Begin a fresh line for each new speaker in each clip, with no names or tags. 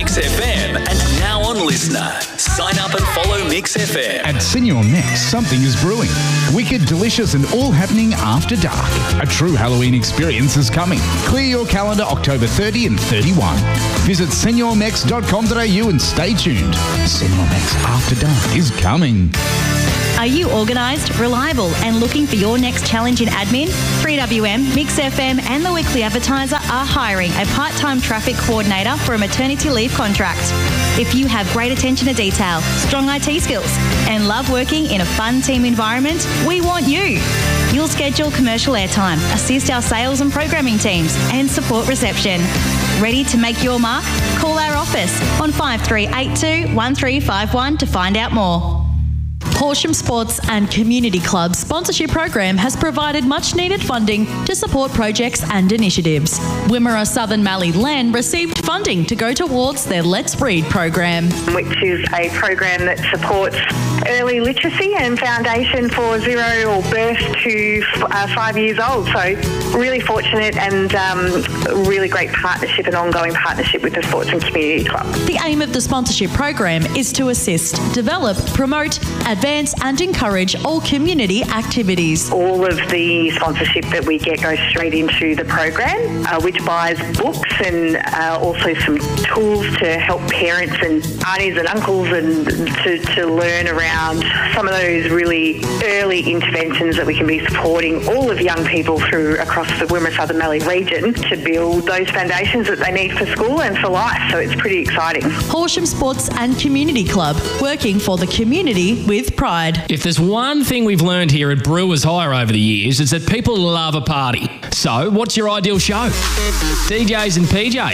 Mix FM and now on Listener. Sign up and follow Mix FM.
At Senior Mix, something is brewing. Wicked, delicious and all happening after dark. A true Halloween experience is coming. Clear your calendar October 30 and 31. Visit seniormex.com.au and stay tuned. Senior Mex After Dark is coming.
Are you organised, reliable and looking for your next challenge in admin? 3WM, Mix FM and The Weekly Advertiser are hiring a part-time traffic coordinator for a maternity leave contract. If you have great attention to detail, strong IT skills and love working in a fun team environment, we want you. You'll schedule commercial airtime, assist our sales and programming teams and support reception. Ready to make your mark? Call our office on 5382 1351 to find out more.
Horsham Sports and Community Club sponsorship program has provided much needed funding to support projects and initiatives. Wimmera Southern Mallee Len received funding to go towards their Let's Read program,
which is a program that supports early literacy and foundation for 0 or birth to 5 years old. So really fortunate and really great partnership and ongoing partnership with the Sports and Community Club.
The aim of the sponsorship program is to assist, develop, promote, advance and encourage all community activities.
All of the sponsorship that we get goes straight into the program, which buys books and also some tools to help parents and aunties and uncles and to learn around some of those really early interventions that we can be supporting all of young people through across the Wimmera Southern Mallee region to build those foundations that they need for school and for life. So it's pretty exciting.
Horsham Sports and Community Club, working for the community with pride.
If there's one thing we've learned here at Brewers Hire over the years, it's that people love a party. So, what's your ideal show? DJs and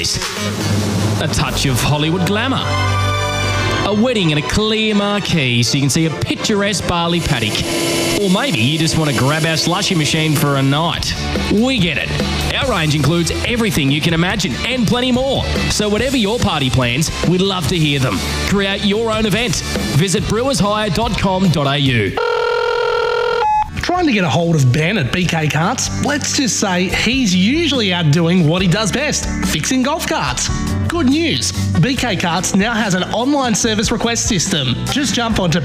PJs. A touch of Hollywood glamour. A wedding in a clear marquee so you can see a picturesque barley paddock. Or maybe you just want to grab our slushy machine for a night. We get it. Our range includes everything you can imagine and plenty more. So whatever your party plans, we'd love to hear them. Create your own event. Visit brewershire.com.au.
Trying to get a hold of Ben at BK Karts? Let's just say he's usually out doing what he does best, fixing golf carts. Good news, BK Karts now has an online service request system. Just jump onto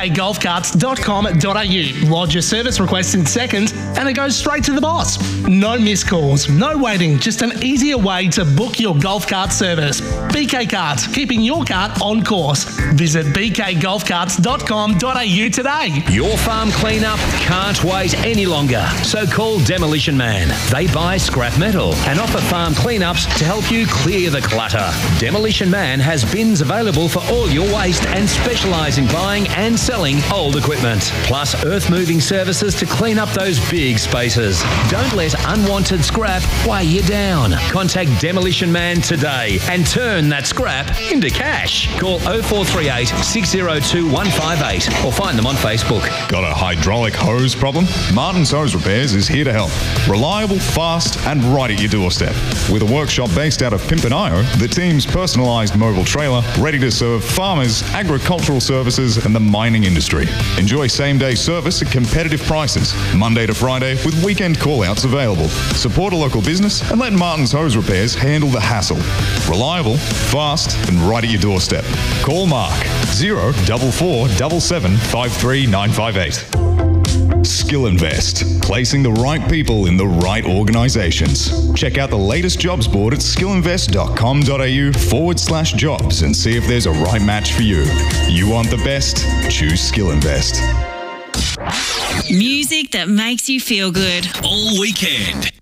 bkgolfcarts.com.au, lodge your service request in seconds, and it goes straight to the boss. No missed calls, no waiting, just an easier way to book your golf cart service. BK Karts, keeping your cart on course. Visit bkgolfcarts.com.au today.
Your farm cleanup can't wait any longer, so call Demolition Man. They buy scrap metal and offer farm cleanups to help you clear the clutter. Demolition Man has bins available for all your waste and specialise in buying and selling old equipment, plus earth moving services to clean up those big spaces. Don't let unwanted scrap weigh you down. Contact Demolition Man today and turn that scrap into cash. Call 0438 602 158 or find them on Facebook.
Got a hydraulic hose problem? Martin's Hose Repairs is here to help. Reliable, fast and right at your doorstep. With a workshop based out of Pimpanayo, the team's personalised mobile trailer ready to serve farmers, agricultural services and the mining industry. Enjoy same-day service at competitive prices, Monday to Friday with weekend call-outs available. Support a local business and let Martin's Hose Repairs handle the hassle. Reliable, fast and right at your doorstep. Call Mark 0447 53958. Skill Invest, placing the right people in the right organisations. Check out the latest jobs board at skillinvest.com.au/jobs and see if there's a right match for you. You want the best? Choose Skill Invest.
Music that makes you feel good.
All weekend.